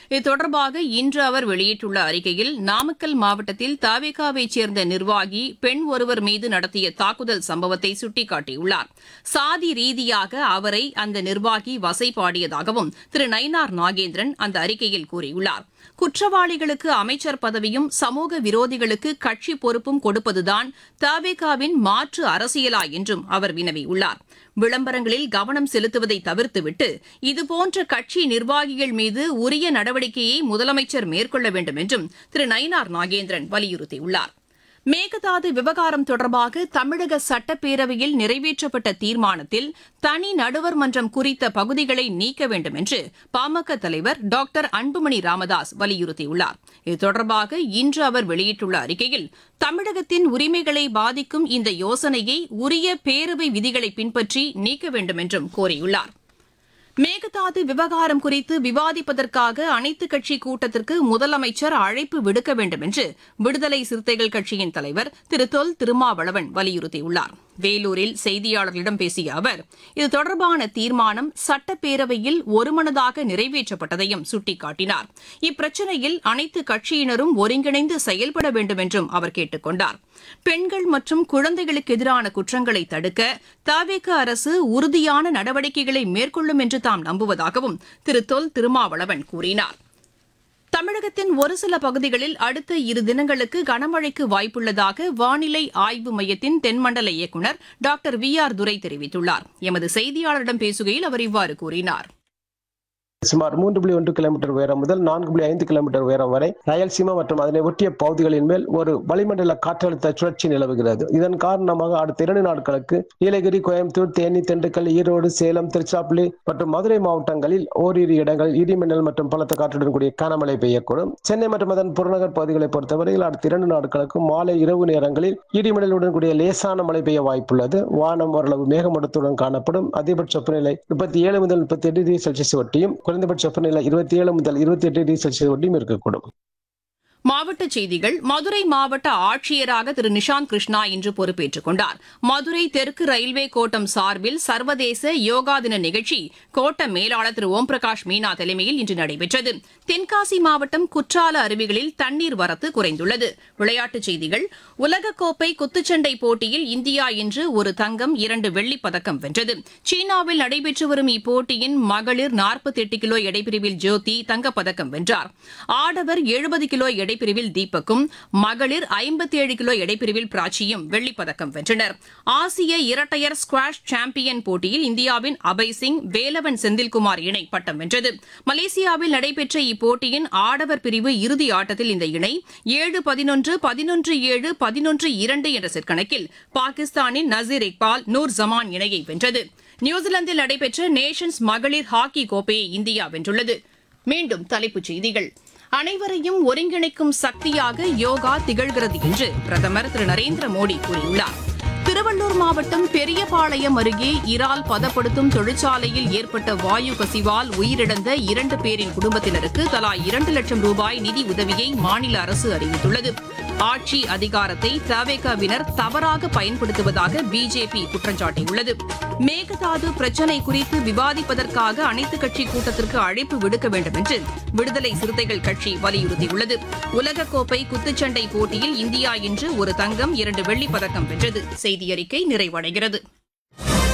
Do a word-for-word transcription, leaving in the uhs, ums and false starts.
இது தொடர்பாக இன்று அவர் வெளியிட்டுள்ள அறிக்கையில் நாமக்கல் மாவட்டத்தில் தவேகாவைச் சேர்ந்த நிர்வாகி பெண் ஒருவர் மீது நடத்திய தாக்குதல் சம்பவத்தை சுட்டிக்காட்டியுள்ளார். சாதி ரீதியாக அவரை அந்த நிர்வாகி வசைபாடியதாகவும் திரு நயினார் நாகேந்திரன் அந்த அறிக்கையில் கூறியுள்ளார். குற்றவாளிகளுக்கு அமைச்சர் பதவியும் சமூக விரோதிகளுக்கு கட்சி பொறுப்பும் கொடுப்பதுதான் தவேகாவின் மாற்று அரசியலா என்றும் அவர் வினவியுள்ளார். விளம்பரங்களில் கவனம் செலுத்துவதை தவிர்த்துவிட்டு இதுபோன்ற கட்சி நிர்வாகிகள் மீது உரிய நடவடிக்கையை முதலமைச்சர் மேற்கொள்ள வேண்டும் என்றும் திரு நயினார் நாகேந்திரன் வலியுறுத்தியுள்ளார். மேகதாது விவகாரம் தொடர்பாக தமிழக சட்டப்பேரவையில் நிறைவேற்றப்பட்ட தீர்மானத்தில் தனி நடுவர் மன்றம் குறித்த பகுதிகளை நீக்க வேண்டும் என்று பாமக தலைவர் டாக்டர் அன்புமணி ராமதாஸ் வலியுறுத்தியுள்ளார். இது தொடர்பாக இன்று அவர் வெளியிட்டுள்ள அறிக்கையில் தமிழகத்தின் உரிமைகளை பாதிக்கும் இந்த யோசனையை உரிய பேரவை விதிகளை பின்பற்றி நீக்க வேண்டும் என்றும் கோரியுள்ளார். மேகதாது விவகாரம் குறித்து விவாதிப்பதற்காக அனைத்துக் கட்சி கூட்டத்திற்கு முதலமைச்சர் அழைப்பு விடுக்க வேண்டும் என்று விடுதலை சிறுத்தைகள் கட்சியின் தலைவர் திரு தொல் திருமாவளவன் வலியுறுத்தியுள்ளார். வேலூரில் செய்தியாளர்களிடம் பேசிய அவர் இது தொடர்பான தீர்மானம் சட்டப்பேரவையில் ஒருமனதாக நிறைவேற்றப்பட்டதையும் சுட்டிக்காட்டினார். இப்பிரச்சினையில் அனைத்து கட்சியினரும் ஒருங்கிணைந்து செயல்பட வேண்டும் என்றும் அவர் கேட்டுக் கொண்டார். பெண்கள் மற்றும் குழந்தைகளுக்கு எதிரான குற்றங்களை தடுக்க தவேக அரசு உறுதியான நடவடிக்கைகளை மேற்கொள்ளும் என்று தாம் நம்புவதாகவும் திரு தொல் திருமாவளவன் கூறினார். தமிழகத்தின் ஒரு சில பகுதிகளில் அடுத்த இரு தினங்களுக்கு கனமழைக்கு வாய்ப்புள்ளதாக வானிலை ஆய்வு மையத்தின் தென்மண்டல இயக்குநர் டாக்டர் வி ஆர் துரை தெரிவித்துள்ளார். எமது செய்தியாளரிடம் பேசுகையில் அவர் இவ்வாறு கூறினார். சுமார் மூன்று புள்ளி ஒன்று கிலோமீட்டர் உயரம் முதல் நான்கு புள்ளி ஐந்து கிலோமீட்டர் உயரம் வரை ராயல்சீமா மற்றும் அதனை ஒட்டிய பகுதிகளின் மேல் ஒரு வளிமண்டல காற்றழுத்த சுழற்சி நிலவுகிறது. இதன் காரணமாக அடுத்த இரண்டு நாட்களுக்கு நீலகிரி, கோயம்புத்தூர், தேனி, திண்டுக்கல், ஈரோடு, சேலம், திருச்சிராப்பள்ளி மற்றும் மதுரை மாவட்டங்களில் ஓரிரு இடங்களில் இடிமின்னல் மற்றும் பலத்த காற்றுடன் கூடிய கனமழை பெய்யக்கூடும். சென்னை மற்றும் அதன் புறநகர் பகுதிகளை பொறுத்தவரையில் அடுத்த இரண்டு நாட்களுக்கு மாலை இரவு நேரங்களில் இடிமின்னலுடன் கூடிய லேசான மழை பெய்ய வாய்ப்புள்ளது. வானம் ஓரளவு மேகமூட்டத்துடன் காணப்படும். அதிகபட்ச வெப்பநிலை முப்பத்தி ஏழு முதல் முப்பத்தி எட்டு டிகிரி செல்சியஸ் ஒட்டியும் குறைந்தபட்ச வெப்பநிலை இருபத்தி ஏழு முதல் இருபத்தி எட்டு டிகிரி செல்சியஸ் ஒட்டியும் இருக்கக்கூடும். மாவட்டச் செய்திகள். மதுரை மாவட்ட ஆட்சியராக திரு நிஷாந்த் கிருஷ்ணா இன்று பொறுப்பேற்றுக் கொண்டார். மதுரை தெற்கு ரயில்வே கோட்டம் சார்பில் சர்வதேச யோகா தின நிகழ்ச்சி கோட்ட மேலாளர் திரு ஓம் பிரகாஷ் மீனா தலைமையில் இன்று நடைபெற்றது. தென்காசி மாவட்டம் குற்றால அருவிகளில் தண்ணீர் வரத்து குறைந்துள்ளது. விளையாட்டுச் செய்திகள். உலகக்கோப்பை குத்துச்சண்டை போட்டியில் இந்தியா இன்று ஒரு தங்கம், இரண்டு வெள்ளிப் பதக்கம் வென்றது. சீனாவில் நடைபெற்று வரும் இப்போட்டியின் மகளிர் நாற்பத்தி எட்டு கிலோ எடைப்பிரிவில் ஜோதி தங்கப்பதக்கம் வென்றார். ஆடவர் எழுபது கிலோ எடை பிரிவில் தீபக்கும், மகளிர் ஐம்பத்தி ஏழு கிலோ எடைப்பிரிவில் பிராச்சியும் வெள்ளிப் பதக்கம் வென்றனர். ஆசிய இரட்டையர் ஸ்குவாஷ் சாம்பியன் போட்டியில் இந்தியாவின் அபய் சிங், வேலவன் செந்தில்குமார் இணை பட்டம் வென்றது. மலேசியாவில் நடைபெற்ற இப்போட்டியின் ஆடவர் பிரிவு இறுதி ஆட்டத்தில் இந்த இணை ஏழு பதினொன்று, பதினொன்று ஏழு, பதினொன்று இரண்டு என்ற செட் கணக்கில் பாகிஸ்தானின் நசீர் இக்பால், நூர் ஜமான் இணையை வென்றது. நியூசிலாந்தில் நடைபெற்ற நேஷன்ஸ் மகளிர் ஹாக்கி கோப்பையை இந்தியா வென்றுள்ளது. மீண்டும் தலைப்புச் செய்திகள். அனைவரையும் ஒருங்கிணைக்கும் சக்தியாக யோகா திகழ்கிறது என்று பிரதமர் திரு நரேந்திர மோடி கூறியுள்ளார். திருவள்ளூர் மாவட்டம் பெரியபாளையம் அருகே இறால் பதப்படுத்தும் தொழிற்சாலையில் ஏற்பட்ட வாயு கசிவால் உயிரிழந்த இரண்டு பேரின் குடும்பத்தினருக்கு தலா இரண்டு லட்சம் ரூபாய் நிதி உதவியை மாநில அரசு அறிவித்துள்ளது. ஆட்சி அதிகாரத்தை தவேகாவினர் தவறாக பயன்படுத்துவதாக பிஜேபி குற்றம் சாட்டியுள்ளது. மேகதாது பிரச்சினை குறித்து விவாதிப்பதற்காக அனைத்துக் கட்சி கூட்டத்திற்கு அழைப்பு விடுக்க வேண்டும் என்று விடுதலை சிறுத்தைகள் கட்சி வலியுறுத்தியுள்ளது. உலகக்கோப்பை குத்துச்சண்டை போட்டியில் இந்தியா இன்று ஒரு தங்கம், இரண்டு வெள்ளிப் பதக்கம் வென்றது. செய்தி அறிக்கை நிறைவடைகிறது.